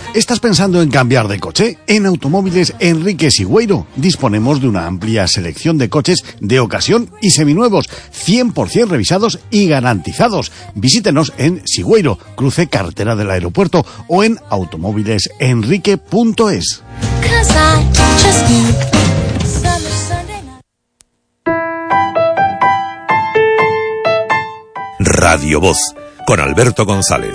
¿Estás pensando en cambiar de coche? En Automóviles Enrique Sigüeiro disponemos de una amplia selección de coches de ocasión y seminuevos, 100% revisados y garantizados. Visítenos en Sigüeiro, cruce carretera del aeropuerto, o en automóvilesenrique.es. Radio Voz, con Alberto González.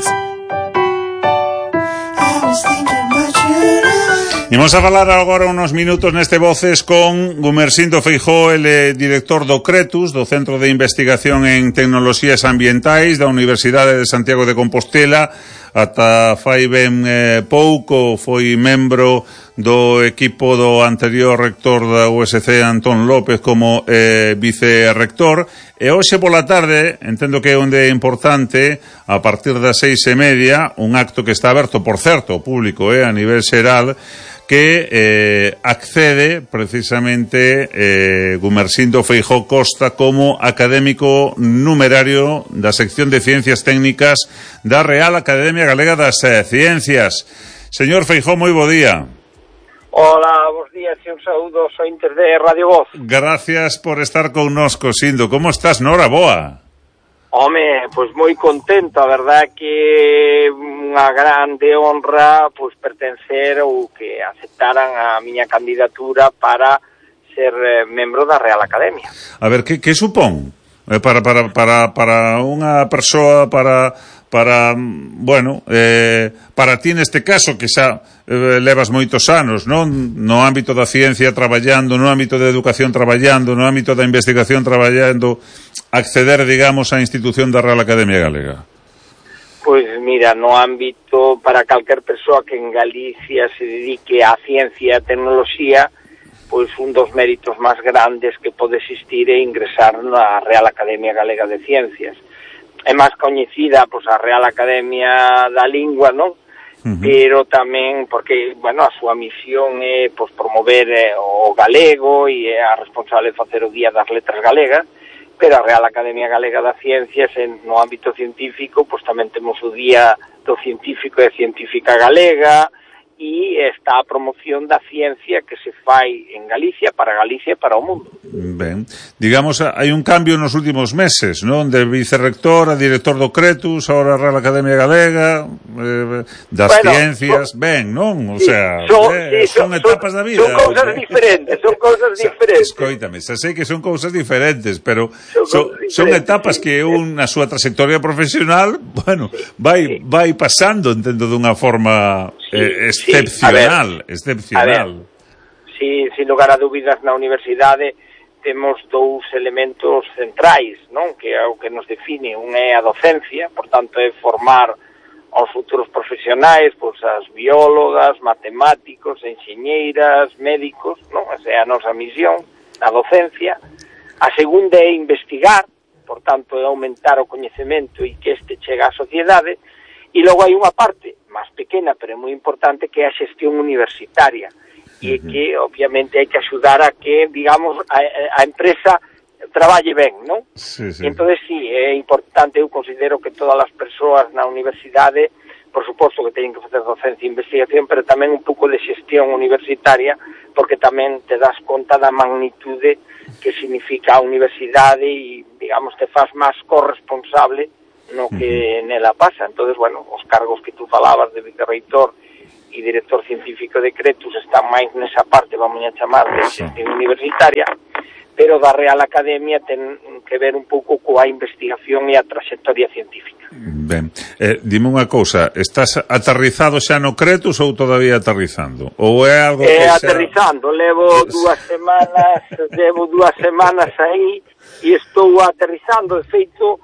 Imos a falar agora unos minutos neste Voces con Gumersindo Feijóo, el director do CRETUS, do Centro de Investigación en Tecnoloxías Ambientais da Universidade de Santiago de Compostela. Ata fai ben pouco foi membro do equipo do anterior rector da USC, Antón López, como vicerrector, e hoxe pola tarde, entendo que é onde é importante, a partir das 6:30, un acto que está aberto, por certo, público, a nivel xeral, que accede precisamente Gumersindo Feijóo Costa como académico numerario da sección de Ciencias Técnicas da Real Academia Galega das Ciencias. Señor Feijóo, moi bo día. Hola, bons días e un saúdo aos ointes de Radio Voz. Gracias por estar connosco, Sindo. Como estás? Nora boa. Home, pois moi contento, a verdad que unha grande honra pois pertencer ou que aceptaran a miña candidatura para ser membro da Real Academia. A ver, que supón? Para unha persoa, para ti neste caso, que xa levas moitos anos, non? No ámbito da ciencia traballando, no ámbito da educación traballando, no ámbito da investigación traballando, acceder, digamos, á institución da Real Academia Galega. Pois mira, no ámbito para calquer persoa que en Galicia se dedique á ciencia e a tecnoloxía, pois un dos méritos máis grandes que pode existir é ingresar na Real Academia Galega de Ciencias. É máis coñecida pois a Real Academia da Lingua, non? Pero tamén porque, a súa misión é pois promover o galego e é a responsable de facer o Día das Letras Galegas, pero a Real Academia Galega das Ciencias no ámbito científico, pois tamén temos o Día do Científico e Científica Galega, e está a promoción da ciencia que se fai en Galicia para e para o mundo. Ben, digamos, hai un cambio nos últimos meses, non? De vicerrector a director do CRETUS, ahora a Real Academia Galega, das ciencias, non? O sea, son etapas da vida. Son cousas diferentes, Escoítame, xa sei que son cousas diferentes, pero son etapas que na súa trayectoria profesional, vai pasando, entendo, dunha forma excepcional. Sí, sin lugar a dúbidas, na universidade temos dous elementos centrais, non? Que é o que nos define. Un é a docencia, por tanto é formar aos futuros profesionais, pois as biólogas, matemáticos, enxeñeiras, médicos, non? Esa é a nosa misión, a docencia. A segunda é investigar, por tanto é aumentar o coñecemento e que este chega á sociedade. E logo hai unha parte máis pequena, pero é moi importante, que é a xestión universitaria, e que, obviamente, hai que axudar a que, digamos, a empresa traballe ben, non? Sí. Entón, sí, é importante, eu considero que todas as persoas na universidade, por suposto que teñen que facer docencia e investigación, pero tamén un pouco de xestión universitaria, porque tamén te das conta da magnitude que significa a universidade e, digamos, te faz máis corresponsable no que nela pasa. Entonces, os cargos que tú falabas de vicerreitor e director científico de CRETUS están máis nesa parte, vamos a chamar, de xestión universitaria, pero da Real Academia ten que ver un pouco coa investigación e a trayectoria científica. Ben, dime unha cousa, estás aterrizado xa no CRETUS ou todavía aterrizando? Ou é algo que aterrizando, levo 2 semanas aí e estou aterrizando, de feito,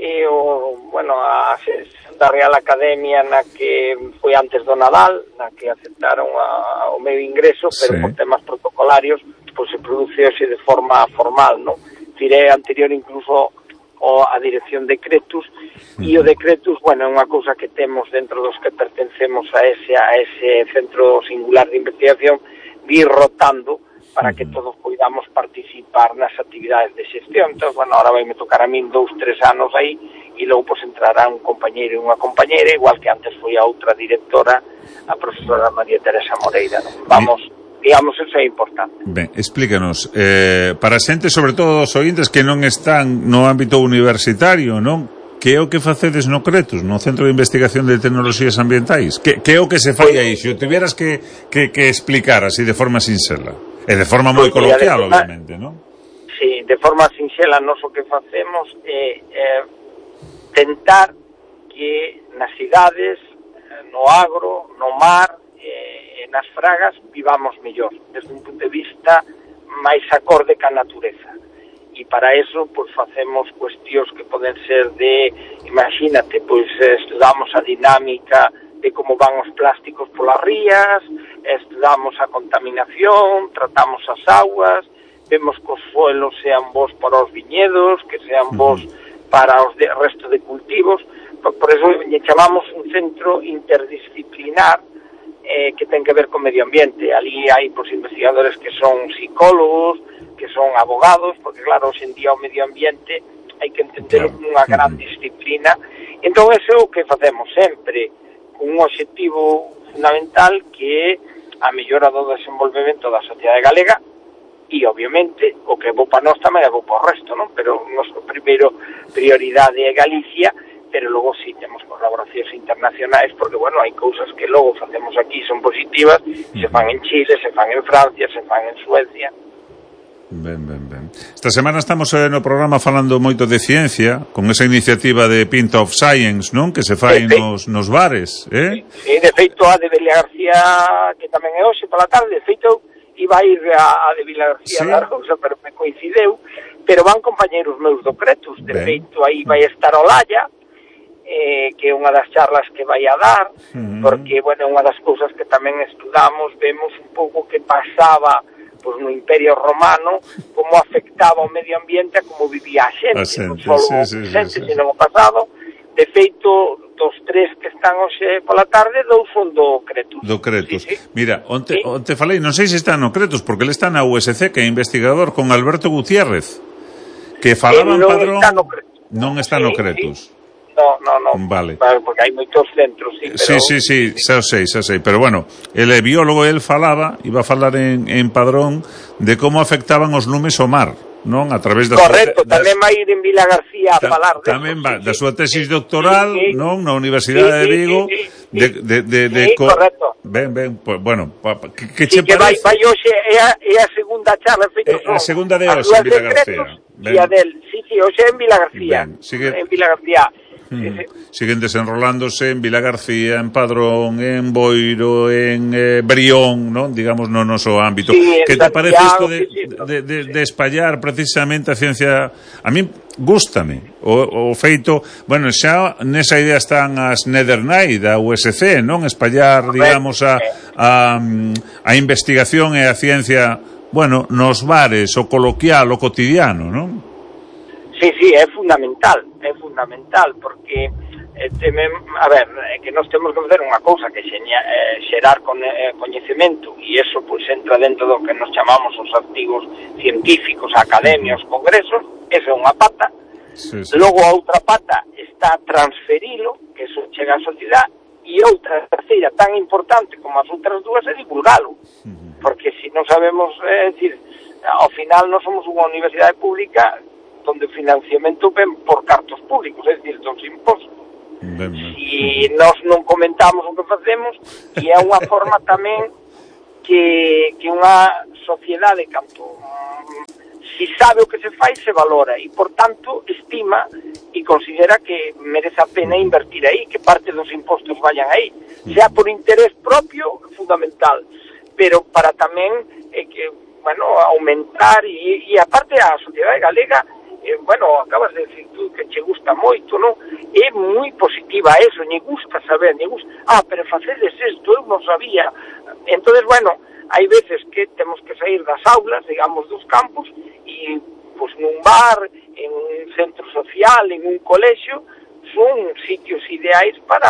a sesión da Real Academia na que foi antes do Nadal, na que aceptaron o meu ingreso, pero por temas protocolarios, pois se produce hoxe de forma formal, non? Tirei anterior incluso a dirección de CRETUS, e o de CRETUS, é unha cousa que temos dentro dos que pertencemos a ese centro singular de investigación, vir rotando para que todos podamos participar nas actividades de xestión. Entón, ahora vai me tocar a min 2-3 anos aí, e logo pois entrará un compañeiro e unha compañeira, igual que antes foi a outra directora, a profesora María Teresa Moreira, non? Vamos, digamos, eso é importante. Ben, explícanos, para a xente, sobre todo os ointes que non están no ámbito universitario, non? Que é o que facedes no CRETUS, no Centro de Investigación de Tecnoloxías Ambientais? Que é o que se fai aí? Se o tiveras que explicar así de forma sinxela. E de forma moi coloquial, obviamente, non? Sí, de forma sinxela, nós o que facemos é tentar que nas cidades, no agro, no mar, nas fragas, vivamos mellor, desde un punto de vista máis acorde ca natureza. E para eso, pois, facemos cuestións que poden ser de, imagínate, pois, estudamos a dinámica de como van os plásticos polas rías, estudamos a contaminación, tratamos as augas, vemos que os suelos sean bons para os viñedos, que sean bons para os resto de cultivos. Por eso lle chamamos un centro interdisciplinar que ten que ver con medio ambiente. Ali hai pois, investigadores que son psicólogos, que son abogados, porque claro, hoxe en día o medio ambiente hai que entender unha gran disciplina. Entón, eso é o que facemos sempre, con un objetivo fundamental que é a mellora do desenvolvemento da sociedade galega e, obviamente, o que é bo para nós tamén é bo para o resto, non? Pero a nosa prioridade é Galicia, pero logo sí temos colaboracións internacionais, porque, bueno, hai cousas que logo facemos aquí son positivas, se fan en Chile, se fan en Francia, se fan en Suecia. Ben. Esta semana estamos no programa falando moito de ciencia, con esa iniciativa de Pinta of Science, non? Que se fai nos bares, Sí, de feito, a de Belia García, que tamén é hoxe pola tarde, de feito, iba a ir a de Vila García da Rousa, pero me coincideu, pero van compañeros meus do CRETUS, de feito, aí vai estar Olalla, que é unha das charlas que vai a dar, porque, bueno, unha das cousas que tamén estudamos, vemos un pouco que pasaba pois no Imperio Romano, como afectaba o medio ambiente a como vivía a xente, non só o presente, sino o pasado. De feito, dos tres que están hoxe pola tarde, dous son do CRETUS. Do CRETUS. Sí. Mira, onte falei, non sei se está no CRETUS, porque ele está na USC, que é investigador, con Alberto Gutiérrez, que falaba en Padrón... Non está no CRETUS. No. Vale. Porque hai moitos centros, sí, pero... Sí, xa sei. Pero, bueno, ele é biólogo, ele iba a falar en Padrón de como afectaban os lumes ao mar, non? A través das... Correcto, tamén vai ir en Vila García a falar de tamén va, da súa tesis doctoral, non? Na Universidade de Vigo, correcto. Ben, pues, bueno, que che parece? Vai hoxe, é a segunda charla, feito a segunda de hoxe en Vila García. E a del, sí, hoxe en Vila García. En Vila García. Siguen desenrolándose en Vila García, en Padrón, en Boiro, en Brión, ¿no? Digamos, no noso ámbito. Sí, que te parece isto de espallar precisamente a ciencia? A mí gústame o feito, bueno, xa nesa idea están as Nedernight da USC, non? Espallar, digamos, a investigación e a ciencia, bueno, nos bares, o coloquial, o cotidiano, non? Sí, é fundamental, porque a ver, que nós temos que fazer unha cousa que xerar coñecemento, e iso pois entra dentro do que nos chamamos os artigos científicos, academias, congresos. Esa é unha pata. Sí. Logo a outra pata está transferilo, que eso chega á sociedade, e outra terceira tan importante como as outras dúas é divulgalo, porque se non sabemos, decir, ao final non somos unha universidade pública donde o financiamento ven por cartos públicos, é dicir, dos impostos. Si nós non comentamos o que facemos, e é unha forma tamén que unha sociedade, canto si sabe o que se fai, se valora, e por tanto estima e considera que merece a pena invertir aí, que parte dos impostos vayan aí, sea por interés propio, fundamental, pero para tamén que, bueno, aumentar e aparte a sociedade galega, bueno, acabas de decir tú que che gusta moito, non? É moi positiva eso, lle gusta saber, pero facedes isto, eu non sabía. Entonces, bueno, hai veces que temos que sair das aulas, digamos, dos campus, e, pois, nun bar, en un centro social, en un colexio, son sitios ideais para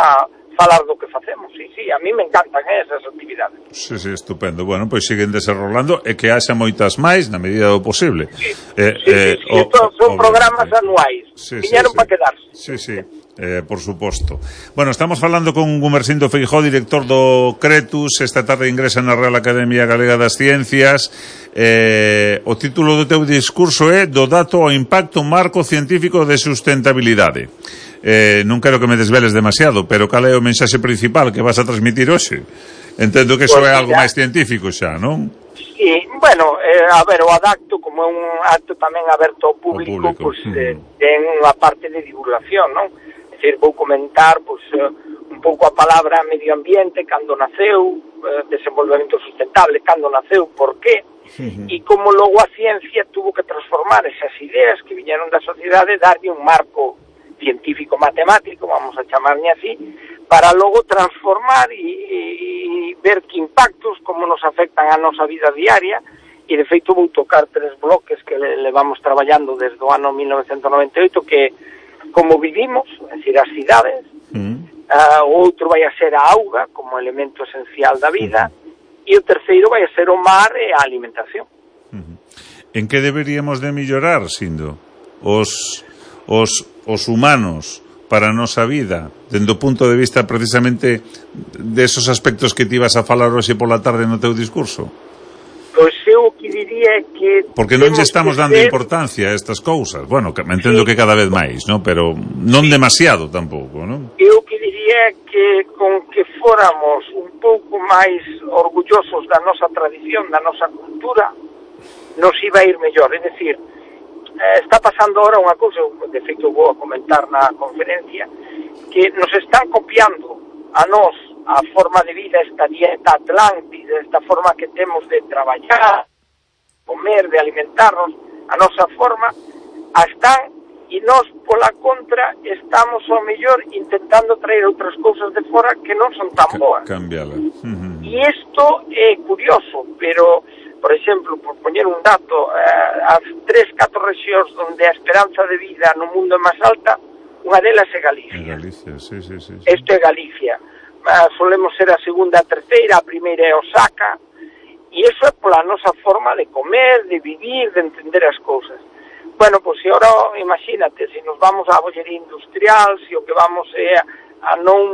falar do que facemos. Sí, a mí me encantan esas actividades. Sí, estupendo. Bueno, pois siguen desenrolando e que haxa moitas máis na medida do posible. Son programas anuais. Viñeron para quedarse. Sí, por suposto. Bueno, estamos falando con Gumersindo Feijóo, director do Cretus. Esta tarde ingresa na Real Academia Galega das Ciencias. O título do teu discurso é Do dato ao impacto marco científico de sustentabilidade. Non quero que me desveles demasiado, pero cal é o mensaxe principal que vas a transmitir hoxe? Entendo que iso é algo máis científico xa, non? Sí, bueno, a ver, o adacto, como é un acto tamén aberto ao público, pois ten unha parte de divulgación, non? É dicir, vou comentar, pois, un pouco a palabra medio ambiente, cando naceu, desenvolvemento sustentable, cando naceu, por qué, e como logo a ciencia tuvo que transformar esas ideas que viñeron da sociedade, darlle un marco científico matemático, vamos a chamarlle así, para logo transformar e ver que impactos, como nos afectan a nosa vida diaria, e de feito vou tocar 3 bloques que levamos traballando desde o ano 1998, que como vivimos, é dicir, as cidades, o outro vai a ser a auga, como elemento esencial da vida, e o terceiro vai a ser o mar e a alimentación. En que deberíamos de mellorar, Sindo, os humanos para a nosa vida, dende o punto de vista precisamente desos aspectos que ti vas a falar hoxe pola tarde no teu discurso? Pois eu o que diría é que... Porque non lle estamos dando importancia a estas cousas. Bueno, que me entendo que cada vez máis, ¿no? Pero non demasiado tampouco, non? Eu o que diría é que con que fóramos un pouco máis orgullosos da nosa tradición, da nosa cultura, nos iba a ir mellor. É dicir, está pasando ahora unha cousa, de feito vou a comentar na conferencia, que nos están copiando a nós a forma de vida, esta dieta atlántida, esta forma que temos de traballar, comer, de alimentarnos, a nosa forma, están, e nós, pola contra, estamos ao mellor intentando traer outras cousas de fora que non son tan boas. Cambiala. E isto é curioso, pero... Por exemplo, por poñer un dato, as 3-4 rexións onde a esperanza de vida no mundo é máis alta, unha delas é Galicia. Galicia, sí. Isto é Galicia. Solemos ser a segunda, a terceira, a primeira é Osaka, e iso é pola nosa forma de comer, de vivir, de entender as cousas. Bueno, pois se ahora, imagínate, se nos vamos á bollería industrial, se o que vamos é a non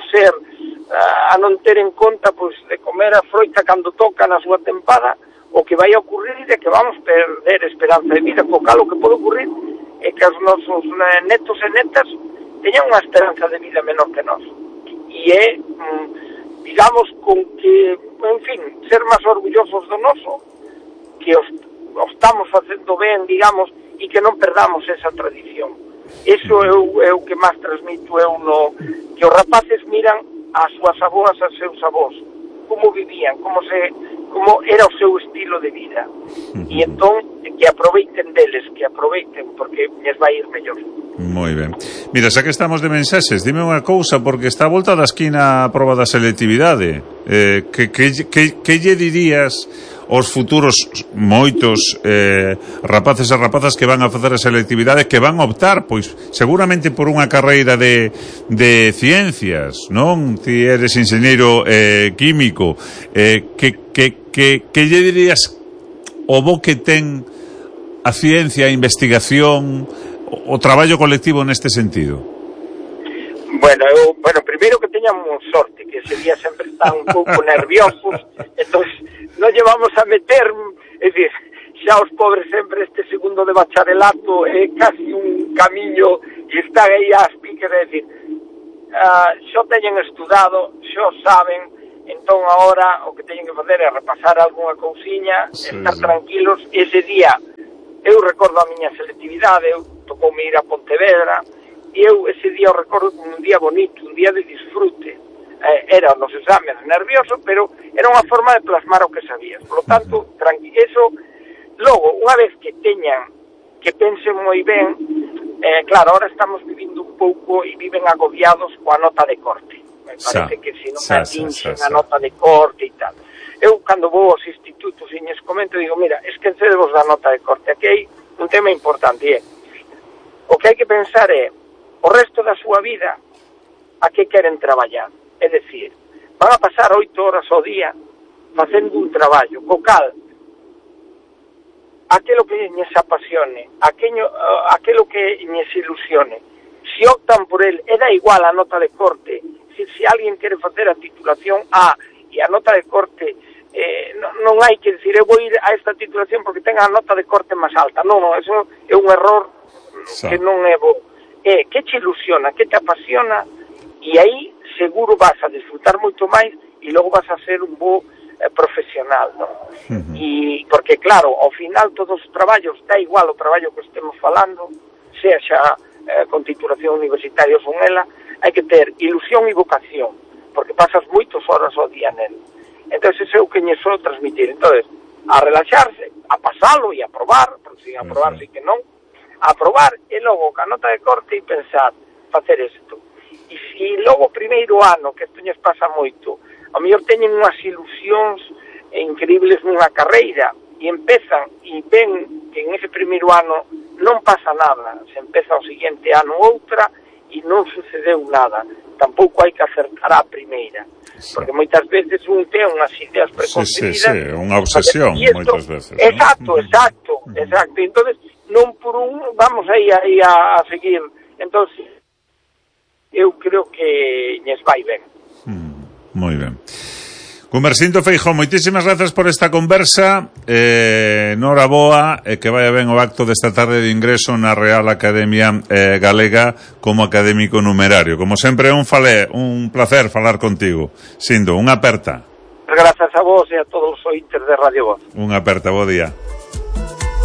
ter en conta, pois, de comer a froita cando toca na súa tempada, o que vai a ocurrir é que vamos perder esperanza de vida, co cal o que pode ocurrir é que os nosos netos e netas teñan unha esperanza de vida menor que nós. E é, digamos, con que, en fin, ser máis orgullosos do noso, que o estamos facendo ben, digamos, e que non perdamos esa tradición. Iso é o que máis transmito eu que os rapaces miran as súas avós, as seus avós, como vivían, como era o seu estilo de vida. E entón, que aproveiten deles, porque lles vai ir mellor. Moi ben. Mira, xa que estamos de mensaxes, dime unha cousa, porque está a volta da esquina a proba da selectividade. Que lle dirías aos futuros moitos rapaces e rapazas que van a facer a selectividade, que van a optar, pois, seguramente por unha carreira de ciencias, non? Ti eres enxeñeiro químico. Que lle dirías o bo que ten a ciencia, a investigación, o traballo colectivo neste sentido? Bueno, primeiro que teñamos sorte, que ese día sempre están un pouco nerviosos, entón non llevamos a meter, é dicir, xa os pobres sempre este segundo de bacharelato é casi un camiño e están aí ás piques, é dicir, xo teñen estudado, xo saben, entón agora o que teñen que fazer é repasar algunha cousiña, estar tranquilos. Ese día, eu recordo a miña selectividade, eu tocoume ir a Pontevedra, e eu ese día o recordo como un día bonito, un día de disfrute. Era nos exames nervioso, pero era unha forma de plasmar o que sabías. Por lo tanto, eso, logo, unha vez que teñan, que pensen moi ben, claro, ahora estamos vivindo un pouco e viven agobiados coa nota de corte. Me parece que se non atinxen a nota de corte e tal. Eu, cando vou aos institutos e lles comento, digo, mira, esquecedevos da nota de corte. Aquí hai un tema importante, o que hai que pensar é o resto da súa vida a que queren traballar. É dicir, van a pasar 8 horas ao día facendo un traballo, co cal aquilo que lles apasione, aquilo que lles ilusione. Se optan por el, e da igual a nota de corte. Se alguén quere facer a titulación A e a nota de corte, non hai que decir, eu vou ir a esta titulación porque ten a nota de corte máis alta. Non, eso é un error que non é bo. Que te ilusiona, que te apasiona, e aí seguro vas a disfrutar moito máis e logo vas a ser un bo profesional, non? E porque claro, ao final todos os traballos, da igual o traballo que estemos falando, sea xa con titulación universitaria ou con ela, hai que ter ilusión e vocación, porque pasas moitas horas ao día nel. Entón, ese é o que lle só transmitir. Entón, a relaxarse, a pasalo e a probar, porque sin aprobar sí que non, a probar e logo ca nota de corte e pensar, facer isto. E se logo o primeiro ano, que isto lles pasa moito, ao mellor teñen unhas ilusións increíbles nunha carreira e empezan e ven que en ese primeiro ano non pasa nada, se empeza o seguinte ano outra e non sucedeu nada. Tampouco hai que acertar a primeira, porque moitas veces un ten unhas ideas preconcebidas. Sí, unha obsesión moitas veces. Exacto. Entonces, non por un vamos aí a seguir. Entonces, eu creo que lles vai ben. Moi ben. Gumersindo Feijóo, moitísimas grazas por esta conversa. Noraboa e que vaya ben o acto desta tarde de ingreso na Real Academia Galega como académico numerario. Como sempre, un placer falar contigo. Sindo, unha aperta. Grazas a vos e a todos os ointes de Radio Voz. Unha aperta, bo día.